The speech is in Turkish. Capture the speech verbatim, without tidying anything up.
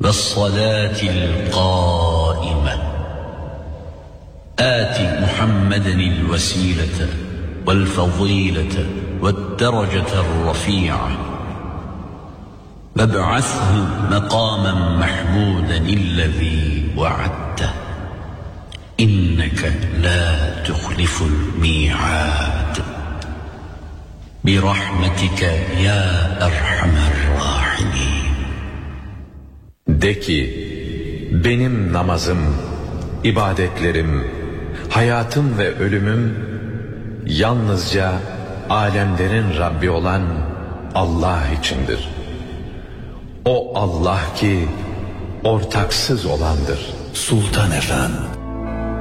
والصلاة القائمة آت محمدا الوسيلة والفضيلة والدرجة الرفيعة وابعثه مقاما محمودا الذي وعدته إنك لا تخلف الميعاد برحمتك يا أرحم الراحمين. De ki, benim namazım, ibadetlerim, hayatım ve ölümüm yalnızca alemlerin Rabbi olan Allah içindir. O Allah ki ortaksız olandır. Sultan Efendi.